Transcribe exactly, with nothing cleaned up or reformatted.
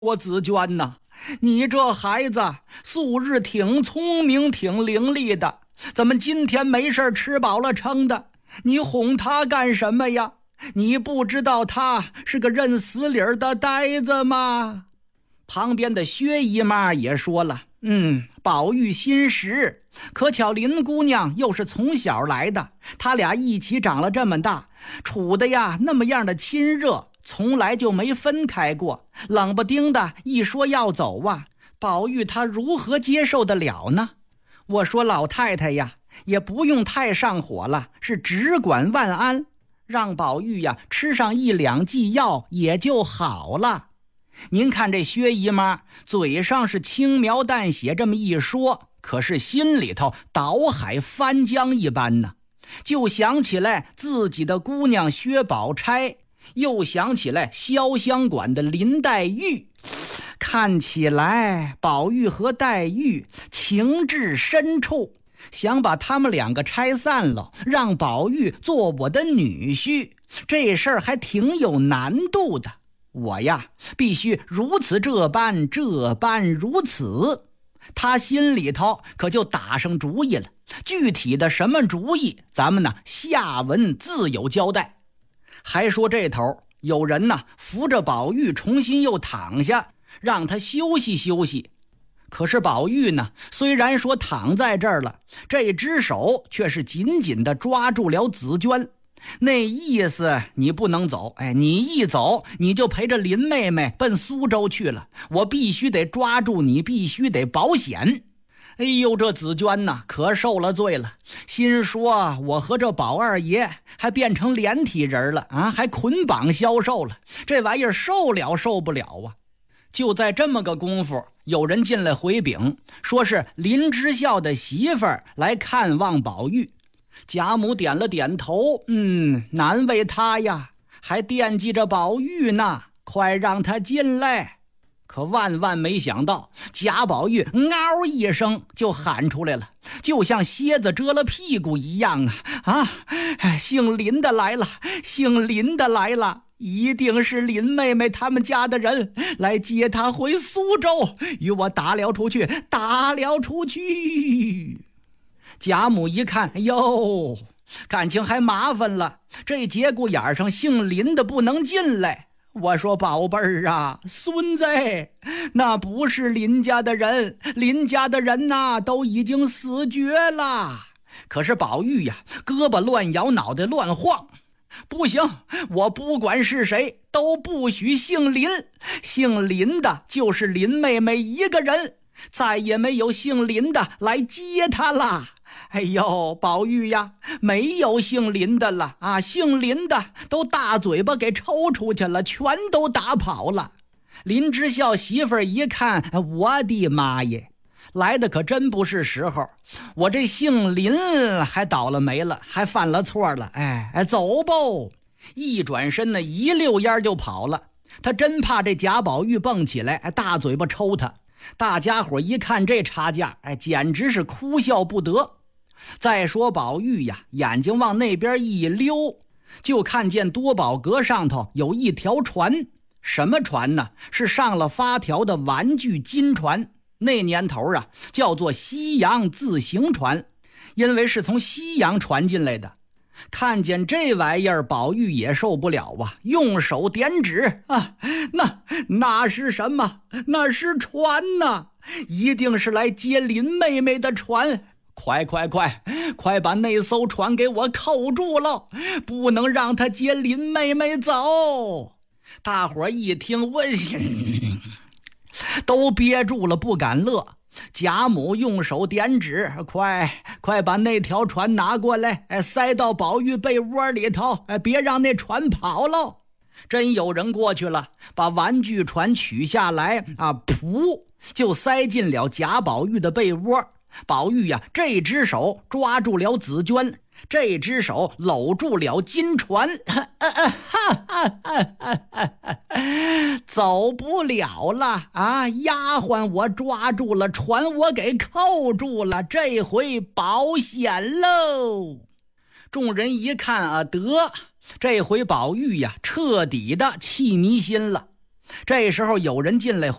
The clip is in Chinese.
我紫娟呐，你这孩子素日挺聪明挺伶俐的，怎么今天没事吃饱了撑的？你哄他干什么呀？你不知道他是个认死理儿的呆子吗？旁边的薛姨妈也说了，嗯，宝玉心实，可巧林姑娘又是从小来的，他俩一起长了这么大，处的呀那么样的亲热，从来就没分开过，冷不丁的一说要走啊，宝玉他如何接受得了呢？我说老太太呀，也不用太上火了，是只管万安，让宝玉呀吃上一两剂药也就好了。您看这薛姨妈嘴上是轻描淡写这么一说，可是心里头倒海翻江一般呢，就想起来自己的姑娘薛宝钗，又想起来潇湘馆的林黛玉，看起来宝玉和黛玉情至深处，想把他们两个拆散了，让宝玉做我的女婿，这事儿还挺有难度的。我呀必须如此这般这般如此，他心里头可就打上主意了，具体的什么主意咱们呢下文自有交代。还说这头有人呢扶着宝玉重新又躺下，让他休息休息。可是宝玉呢虽然说躺在这儿了，这只手却是紧紧地抓住了紫娟，那意思你不能走，哎，你一走你就陪着林妹妹奔苏州去了，我必须得抓住你，必须得保险。哎呦，这紫娟呐可受了罪了，心说我和这宝二爷还变成连体人了啊，还捆绑销售了，这玩意儿受了受不了啊。就在这么个功夫，有人进来回禀，说是林之孝的媳妇儿来看望宝玉。贾母点了点头，嗯，难为他呀，还惦记着宝玉呢，快让他进来。可万万没想到，贾宝玉嗷一声就喊出来了，就像蝎子蛰了屁股一样啊啊！姓林的来了，姓林的来了，一定是林妹妹他们家的人来接她回苏州，与我打了出去，打了出去。贾母一看，哎呦，感情还麻烦了，这节骨眼上姓林的不能进来。我说宝贝儿啊，孙子，那不是林家的人，林家的人呐、啊、都已经死绝了。可是宝玉呀，胳膊乱摇，脑袋乱晃，不行，我不管是谁都不许姓林，姓林的就是林妹妹一个人，再也没有姓林的来接她了。哎呦，宝玉呀，没有姓林的了啊！姓林的都大嘴巴给抽出去了，全都打跑了。林之孝媳妇儿一看，我的妈耶，来的可真不是时候，我这姓林还倒了霉了，还犯了错了。哎哎，走吧！一转身呢，一溜烟就跑了。他真怕这贾宝玉蹦起来，大嘴巴抽他。大家伙一看这差价，哎，简直是哭笑不得。再说宝玉呀，眼睛往那边一溜，就看见多宝阁上头有一条船。什么船呢？是上了发条的玩具金船。那年头啊，叫做西洋自行船，因为是从西洋传进来的。看见这玩意儿，宝玉也受不了啊，用手点指啊，那那是什么？那是船呐，一定是来接林妹妹的船。快快快快把那艘船给我扣住了，不能让他接林妹妹走。大伙一听，我都憋住了，不敢乐。贾母用手点指，快快把那条船拿过来，塞到宝玉被窝里头，别让那船跑了。真有人过去了，把玩具船取下来啊，噗，就塞进了贾宝玉的被窝。宝玉呀，这只手抓住了紫娟，这只手搂住了金船，走不了了啊！丫鬟我抓住了，船我给扣住了，这回保险喽！众人一看啊，得，这回宝玉呀，彻底的气迷心了。 这时候有人进来